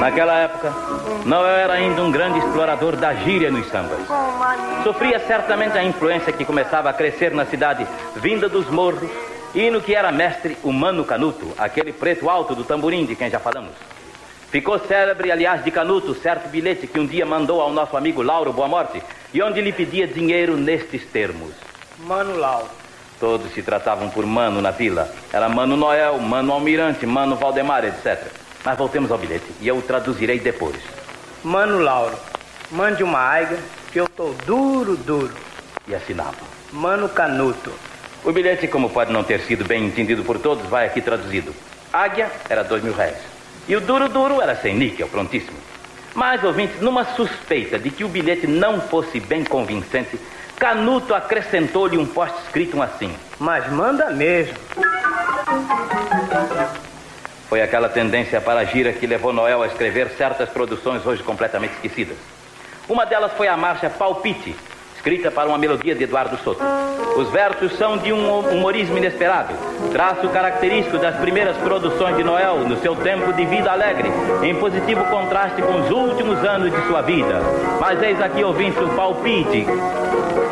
Naquela época, Noel era ainda um grande explorador da gíria nos sambas. Sofria certamente a influência que começava a crescer na cidade, vinda dos morros, e no que era mestre, o Mano Canuto, aquele preto alto do tamborim de quem já falamos. Ficou célebre, aliás, de Canuto, certo bilhete que um dia mandou ao nosso amigo Lauro Boamorte, e onde lhe pedia dinheiro nestes termos. Mano Lauro. Todos se tratavam por Mano na vila. Era Mano Noel, Mano Almirante, Mano Valdemar, etc. Mas voltemos ao bilhete, e eu o traduzirei depois. Mano Lauro, mande uma aiga, que eu tô duro. E assinava. Mano Canuto. O bilhete, como pode não ter sido bem entendido por todos, vai aqui traduzido. Águia era R$2.000. E o duro era sem níquel, prontíssimo. Mas, ouvintes, numa suspeita de que o bilhete não fosse bem convincente, Canuto acrescentou-lhe um post escrito assim. Mas manda mesmo. Foi aquela tendência para a gira que levou Noel a escrever certas produções hoje completamente esquecidas. Uma delas foi a marcha Palpite, escrita para uma melodia de Eduardo Soto. Os versos são de um humorismo inesperado, traço característico das primeiras produções de Noel no seu tempo de vida alegre, em positivo contraste com os últimos anos de sua vida. Mas eis aqui, ouvintes, o Palpite.